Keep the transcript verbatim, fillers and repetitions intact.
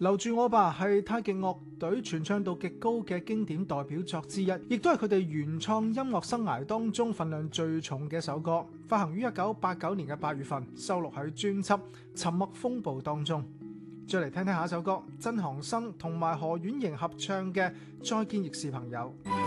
留住我吧係太極樂隊傳唱度極高嘅經典代表作之一，亦都係佢哋原創音樂生涯當中份量最重嘅一首歌，發行於一九八九年嘅八月份，收錄喺專輯《沉默風暴》當中。再嚟聽聽下一首歌，曾航生同埋何婉瑩合唱嘅《再見亦是朋友》。